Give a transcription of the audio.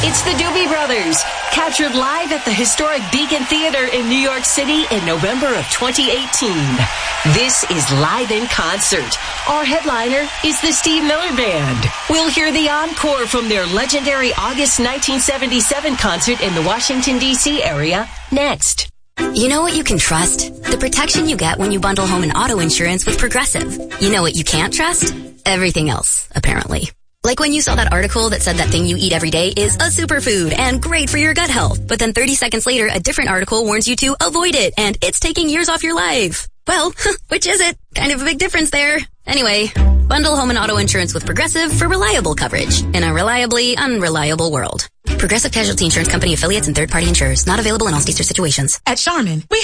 It's the Doobie Brothers, captured live at the historic Beacon Theater in New York City in November of 2018. This is live in concert. Our headliner is the Steve Miller Band. We'll hear the encore from their legendary August 1977 concert in the Washington, D.C. area next. You know what you can trust? The protection you get when you bundle home and auto insurance with Progressive. You know what you can't trust? Everything else, apparently. Like when you saw that article that said that thing you eat every day is a superfood and great for your gut health. But then 30 seconds later, a different article warns you to avoid it and it's taking years off your life. Well, which is it? Kind of a big difference there. Anyway, bundle home and auto insurance with Progressive for reliable coverage in a reliably unreliable world. Progressive Casualty Insurance Company affiliates and third-party insurers. Not available in all states or situations. At Charmin, we